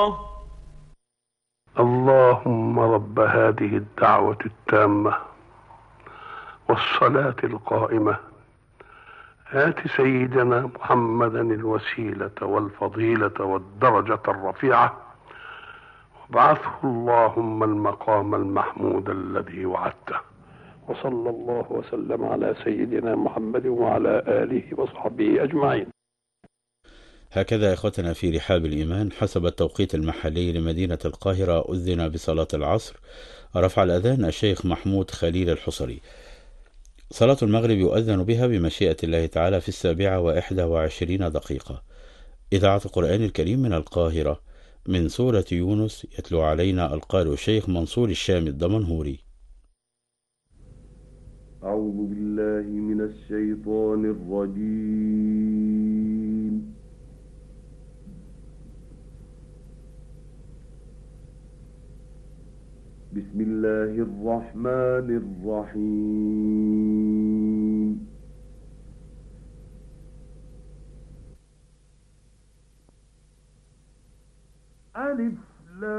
اللهم رب هذه الدعوة التامة والصلاة القائمة آت سيدنا محمدا الوسيلة والفضيلة والدرجة الرفيعة وابعثه اللهم المقام المحمود الذي وعدته. وصلى الله وسلم على سيدنا محمد وعلى آله وصحبه أجمعين. هكذا إخوتنا في رحاب الإيمان، حسب التوقيت المحلي لمدينة القاهرة أذن بصلاة العصر. رفع الأذان الشيخ محمود خليل الحصري. صلاة المغرب يؤذن بها بمشيئة الله تعالى في 7:21. إذاعة القرآن الكريم من القاهرة، من سورة يونس، يتلو علينا القارئ الشيخ منصور الشام الدمنهوري. أعوذ بالله من الشيطان الرجيم. بسم الله الرحمن الرحيم. ألف